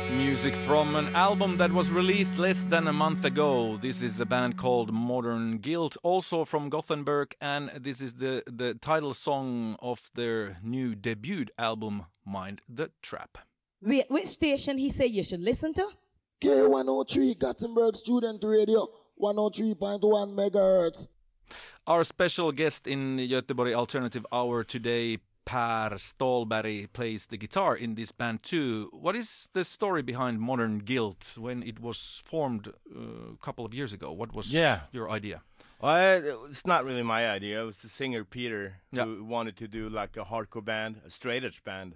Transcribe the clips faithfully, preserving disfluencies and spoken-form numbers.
Music from an album that was released less than a month ago. This is a band called Modern Guilt, also from Gothenburg, and this is the, the title song of their new debut album, Mind the Trap. Wait, which station he said you should listen to? K one oh three Gothenburg Student Radio, one oh three point one megahertz. Our special guest in Göteborg Alternative Hour today, Per Stålberg, plays the guitar in this band too. What is the story behind Modern Guilt when it was formed uh, a couple of years ago? What was yeah. your idea? Well, it's not really my idea. It was the singer Peter yeah. who wanted to do like a hardcore band, a straight edge band.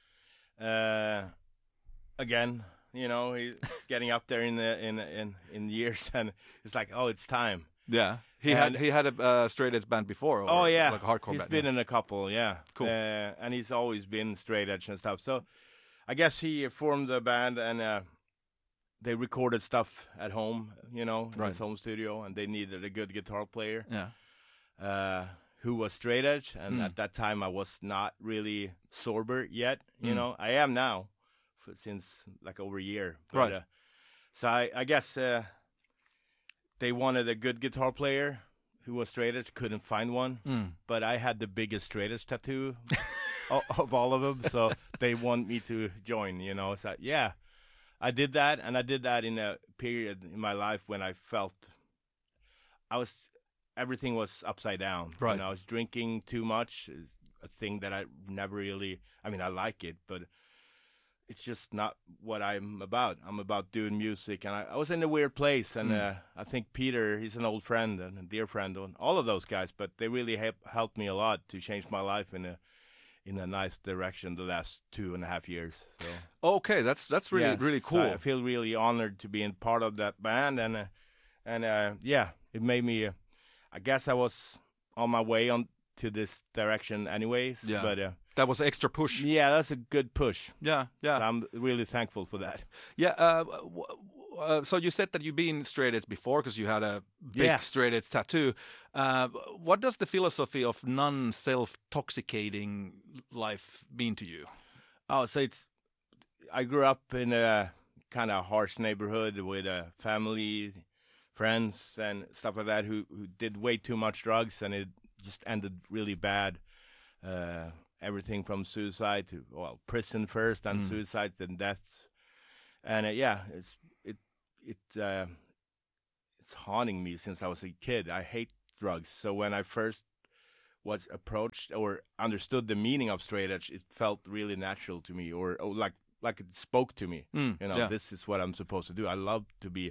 Uh, again, you know, he's getting up there in the in in in years, and it's like, oh, it's time. Yeah, he and had he had a uh, straight edge band before. Or oh yeah, like a hardcore he's band. been yeah. in a couple, yeah. Cool. Uh, and he's always been straight edge and stuff. So I guess he formed the band, and uh, they recorded stuff at home, you know, in right. his home studio, and they needed a good guitar player. Yeah. Uh, who was straight edge, and mm. at that time I was not really sober yet. You mm. know, I am now, for, since like over a year. But, right. Uh, so I, I guess uh, they wanted a good guitar player who was straight edge. Couldn't find one, mm. but I had the biggest straight edge tattoo of, of all of them, so they want me to join. You know, so yeah, I did that, and I did that in a period in my life when I felt I was. Everything was upside down. Right. You know, I was drinking too much. It's a thing that I never really, I mean, I like it, but it's just not what I'm about. I'm about doing music, and I, I was in a weird place, and mm. uh, I think Peter, he's an old friend and a dear friend, and all of those guys, but they really help, helped me a lot to change my life in a in a nice direction the last two and a half years. So. Okay, that's that's really, yes, really cool. So I feel really honored to be in part of that band, and, uh, and uh, yeah, it made me... Uh, I guess I was on my way on to this direction anyways. Yeah. But uh, that was an extra push. Yeah, that's a good push. Yeah, yeah. So I'm really thankful for that. Yeah. Uh, w- uh, so you said that you've been straight edge before because you had a big yeah. straight edge tattoo. Uh, what does the philosophy of non-self-toxicating life mean to you? Oh, so it's. I grew up in a kind of harsh neighborhood with a family. Friends and stuff like that who, who did way too much drugs, and it just ended really bad. Uh, everything from suicide to, well, prison first, and mm. suicide, then death. And uh, yeah, it's it it uh, it's haunting me since I was a kid. I hate drugs. So when I first was approached or understood the meaning of straight edge, it felt really natural to me, or, or like like it spoke to me. Mm, you know, yeah. This is what I'm supposed to do. I love to be,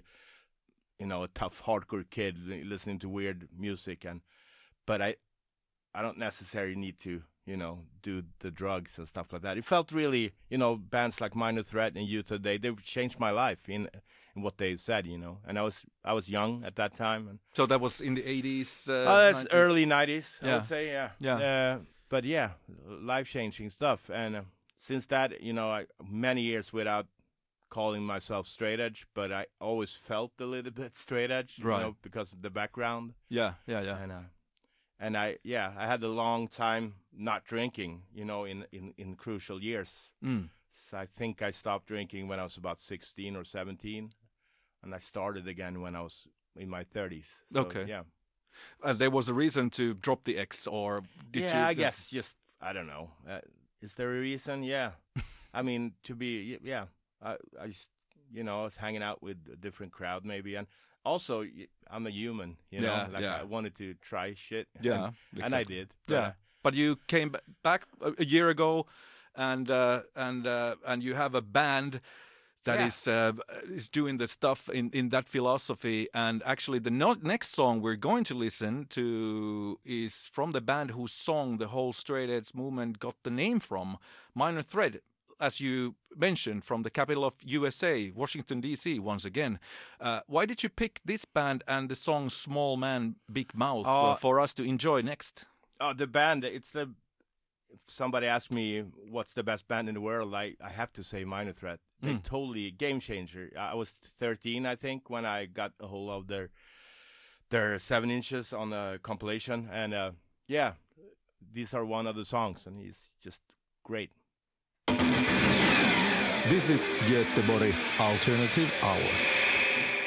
you know, a tough hardcore kid listening to weird music, and but I I don't necessarily need to, you know, do the drugs and stuff like that. It felt really, you know, bands like Minor Threat and Youth Today, they changed my life in in what they said, you know. And I was I was young at that time. And so that was in the eighties? Uh, uh, that's nineties? Early nineties, I yeah. would say, yeah. Yeah. Uh, but yeah, life-changing stuff. And uh, since that, you know, I, many years without calling myself straight edge, but I always felt a little bit straight edge, right. you know, because of the background. Yeah, yeah, yeah. And, uh, and I, yeah, I had a long time not drinking, you know, in, in, in crucial years. Mm. So I think I stopped drinking when I was about sixteen or seventeen, and I started again when I was in my thirties. So, okay. Yeah. Uh, there was a reason to drop the X, or did yeah, you? Yeah, I guess just, I don't know. Uh, is there a reason? Yeah. I mean, to be, yeah. I, I, you know, I was hanging out with a different crowd maybe, and also I'm a human, you know, yeah, like yeah. I wanted to try shit, yeah, and, exactly. and I did. But, yeah, but you came b- back a year ago, and uh, and uh, and you have a band that yeah. is uh, is doing the stuff in, in that philosophy. And actually, the no- next song we're going to listen to is from the band whose song the whole straight edge movement got the name from, Minor Threat. As you mentioned, from the capital of U S A, Washington, D C, once again. Uh, why did you pick this band and the song Small Man, Big Mouth uh, uh, for us to enjoy next? Oh, the band, it's the... If somebody asks me what's the best band in the world, I, I have to say Minor Threat. They're mm. totally game changer. I was thirteen, I think, when I got a hold of their, their seven inches on a compilation. And, uh, yeah, these are one of the songs, and he's just great. This is Göteborg Alternative Hour.